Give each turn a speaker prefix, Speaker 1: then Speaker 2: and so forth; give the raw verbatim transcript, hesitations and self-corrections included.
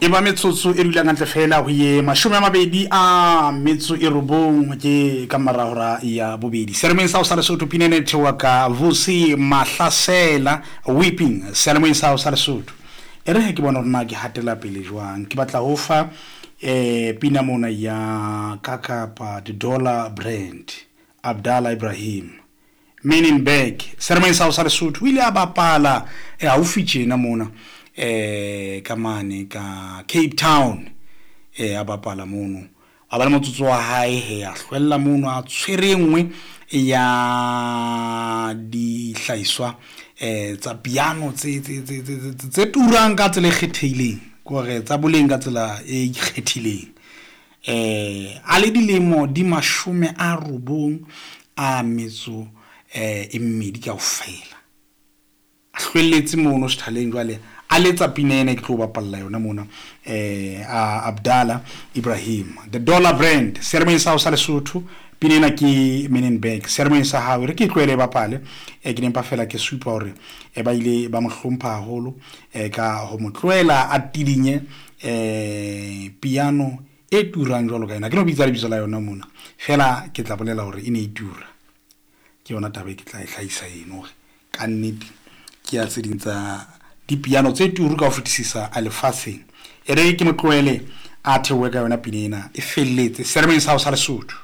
Speaker 1: Eba metsotso e dula ntle fela ho ye mashome a mabedi a metso e robong ke ka marahora ya bobedi sermon sa sa Lesotho pinene thewa ka vusi mahlasela weeping sermon sa sa Lesotho ere ke bona rona ke hatela pele jwang ke batla ho fa eh pina mona ya Kakapa the dollar brand Abdallah Ibrahim Meninberg sermon sa sa Lesotho ile abapala e haufi tjena mona eh kamane ka Cape Town eh abapala mono abala motsotso wa hae he a hlwella mono a tshwerengwe ya di hlaiswa eh tsa piano tse tse tse tse turang ka tsele kgethileng gore tsa boleng ka tsela e kgethileng eh a le dilemo di mashome a robong a metso eh e mmedi ka ofela a hlwelletse mono sithaleng jwale aletsa pinene ke tlo bapalla yona mona eh Abdallah Ibrahim the dollar brand sermon sa sa Lesotho pinena ke Meninberg sermon sa hawe re ke tlwele bapale e ke nempa fela ke supa hore e ba ile ba mohlompha haholo e ka ho motlwela a tidinye eh piano e turang jwalo ka ena ke no bitsa lebitso la yona mona fela ke tla bolela hore ine e tura ke yona tabe ke tla e hlaisa eno ka nnete ke a tsedintsa di piano tse turu ka ho fetisisa a lefatsheng ere ke motlwele a thewe ka yona pinena e felletse sermon sa sa Lesotho